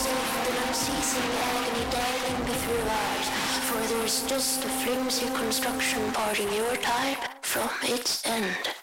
yourself with an unceasing agony dialing before ours, for there is just a flimsy construction parting your time from its end.